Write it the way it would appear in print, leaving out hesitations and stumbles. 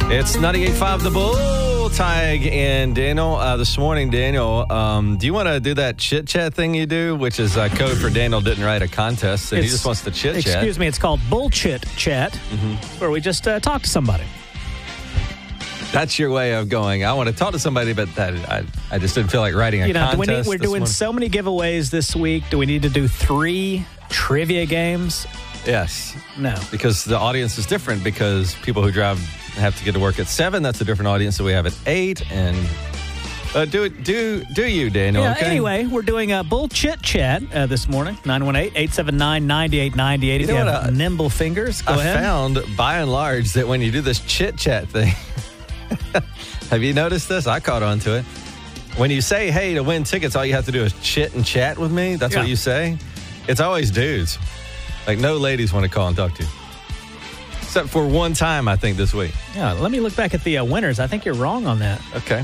It's 98.5 The Bull, Tig and Daniel. This morning, Daniel, do you want to do that chit-chat thing you do, which is code for Daniel didn't write a contest, and he just wants to chit-chat. Excuse me, it's called Bullshit Chat, where we just talk to somebody. That's your way of going, I want to talk to somebody, but that I just didn't feel like writing a contest. We're doing so many giveaways this week. Do we need to do 3 trivia games? Yes. No. Because the audience is different, because people who drive have to get to work at 7. That's a different audience that we have at 8. And do you, Daniel? Yeah, okay? Anyway, we're doing a Bull Chit Chat this morning. 918-879-9898. If you have nimble fingers, go ahead. I found, by and large, that when you do this chit-chat thing, have you noticed this? I caught on to it. When you say, hey, to win tickets, all you have to do is chit and chat with me. That's what you say. It's always dudes. Like, no ladies want to call and talk to you. Except for one time, I think, this week. Yeah, let me look back at the winners. I think you're wrong on that. Okay.